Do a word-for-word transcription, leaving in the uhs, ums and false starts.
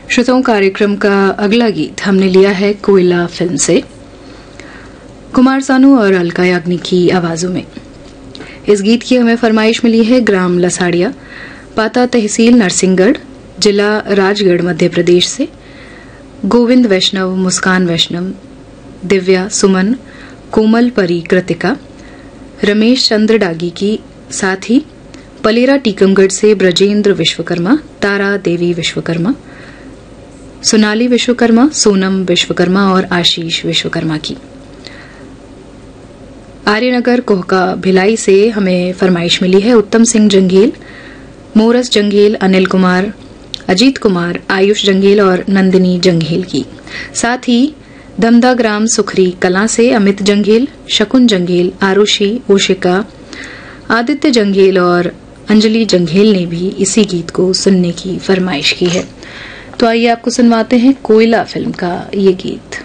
श्रोताओं, कार्यक्रम का अगला गीत हमने लिया है कोयला फिल्म से, कुमार सानू और अलका याग्निक की आवाजों में। इस गीत की हमें फरमाइश मिली है ग्राम लसाड़िया, पाता तहसील नरसिंहगढ़, जिला राजगढ़, मध्य प्रदेश से। गोविंद वैष्णव, मुस्कान वैष्णव, दिव्या, सुमन, कोमल, परी, कृतिका, रमेश चंद्र डागी की, साथ ही पलेरा टीकमगढ़ से ब्रजेंद्र विश्वकर्मा, तारा देवी विश्वकर्मा, सोनाली विश्वकर्मा, सोनम विश्वकर्मा और आशीष विश्वकर्मा की। आर्यनगर कोहका भिलाई से हमें फरमाइश मिली है उत्तम सिंह जंगेल, मोरस जंगेल, अनिल कुमार, अजीत कुमार, आयुष जंगेल और नंदिनी जंगेल की। साथ ही दमदा ग्राम सुखरी कलां से अमित जंगेल, शकुन जंगेल, आरुषि, ओशिका, आदित्य जंगेल और अंजलि जंगेल ने भी इसी गीत को सुनने की फरमाइश की है। तो आइए आपको सुनवाते हैं कोयला फिल्म का ये गीत।